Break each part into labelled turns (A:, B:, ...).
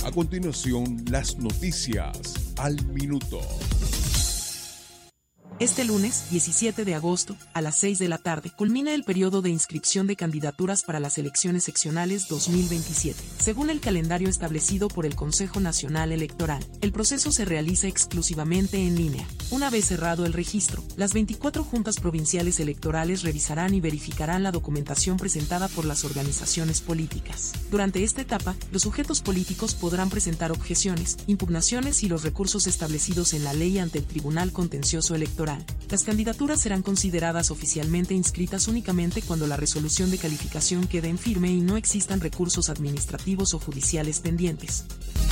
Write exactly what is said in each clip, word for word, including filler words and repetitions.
A: A continuación, las noticias al minuto.
B: Este lunes, diecisiete de agosto, a las seis de la tarde, culmina el periodo de inscripción de candidaturas para las elecciones seccionales dos mil veintisiete. Según el calendario establecido por el Consejo Nacional Electoral, el proceso se realiza exclusivamente en línea. Una vez cerrado el registro, las veinticuatro juntas provinciales electorales revisarán y verificarán la documentación presentada por las organizaciones políticas. Durante esta etapa, los sujetos políticos podrán presentar objeciones, impugnaciones y los recursos establecidos en la ley ante el Tribunal Contencioso Electoral. Las candidaturas serán consideradas oficialmente inscritas únicamente cuando la resolución de calificación quede en firme y no existan recursos administrativos o judiciales pendientes.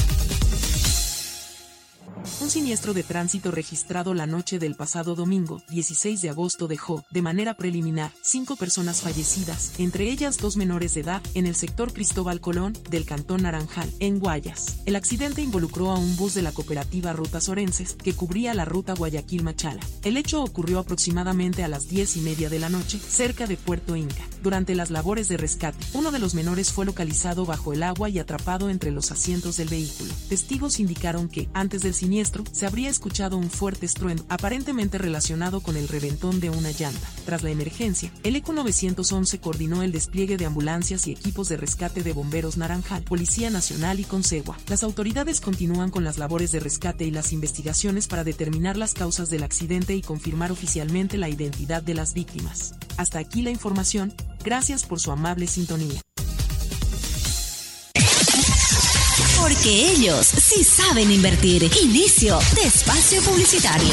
B: Un siniestro de tránsito registrado la noche del pasado domingo, dieciséis de agosto, dejó, de manera preliminar, cinco personas fallecidas, entre ellas dos menores de edad, en el sector Cristóbal Colón, del cantón Naranjal, en Guayas. El accidente involucró a un bus de la cooperativa Rutas Orenses, que cubría la ruta Guayaquil-Machala. El hecho ocurrió aproximadamente a las diez y media de la noche, cerca de Puerto Inca. Durante las labores de rescate, uno de los menores fue localizado bajo el agua y atrapado entre los asientos del vehículo. Testigos indicaron que, antes del siniestro, se habría escuchado un fuerte estruendo, aparentemente relacionado con el reventón de una llanta. Tras la emergencia, el E C U nueve once coordinó el despliegue de ambulancias y equipos de rescate de Bomberos Naranjal, Policía Nacional y Consegua. Las autoridades continúan con las labores de rescate y las investigaciones para determinar las causas del accidente y confirmar oficialmente la identidad de las víctimas. Hasta aquí la información. Gracias por su amable sintonía.
C: Porque ellos sí saben invertir. Inicio de espacio publicitario.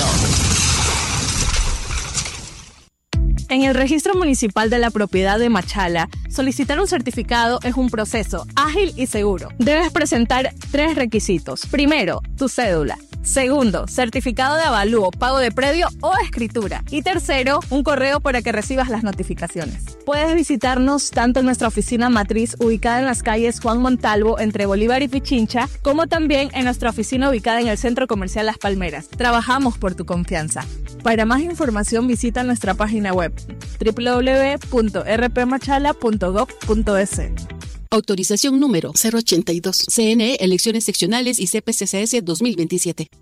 D: En el Registro Municipal de la Propiedad de Machala, solicitar un certificado es un proceso ágil y seguro. Debes presentar tres requisitos. Primero, tu cédula. Segundo, certificado de avalúo, pago de predio o escritura. Y tercero, un correo para que recibas las notificaciones. Puedes visitarnos tanto en nuestra oficina matriz ubicada en las calles Juan Montalvo entre Bolívar y Pichincha, como también en nuestra oficina ubicada en el Centro Comercial Las Palmeras. Trabajamos por tu confianza. Para más información visita nuestra página web doble u doble u doble u punto r p machala punto gov punto e s.
E: Autorización número cero ochenta y dos. C N E, Elecciones Seccionales y C P C C S dos mil veintisiete.